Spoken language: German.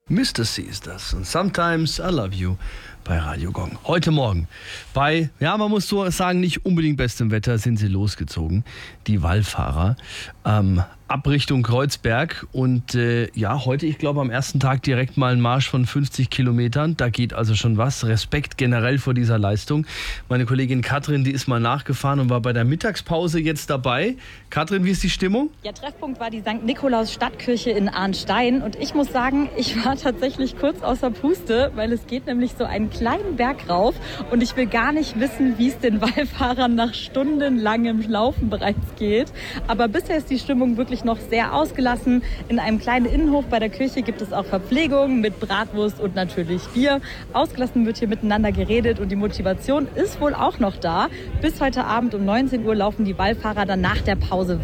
Mr. C ist das und Sometimes I Love You bei Radio Gong. Heute Morgen bei, man muss so sagen, nicht unbedingt bestem Wetter sind sie losgezogen, die Wallfahrer, ab Richtung Kreuzberg und heute, ich glaube am ersten Tag direkt mal ein Marsch von 50 Kilometern, da geht also schon was. Respekt generell vor dieser Leistung. Meine Kollegin Katrin, die ist mal nachgefahren und war bei der Mittagspause jetzt dabei. Katrin, wie ist die Stimmung? Ja, Treffpunkt war die St. Nikolaus Stadtkirche in Arnstein und ich muss sagen, ich war tatsächlich kurz außer Puste, weil es geht nämlich so einen kleinen Berg rauf und ich will gar nicht wissen, wie es den Wallfahrern nach stundenlangem Laufen bereits geht. Aber bisher ist die Stimmung wirklich noch sehr ausgelassen. In einem kleinen Innenhof bei der Kirche gibt es auch Verpflegung mit Bratwurst und natürlich Bier. Ausgelassen wird hier miteinander geredet und die Motivation ist wohl auch noch da. Bis heute Abend um 19 Uhr laufen die Wallfahrer dann nach der Pause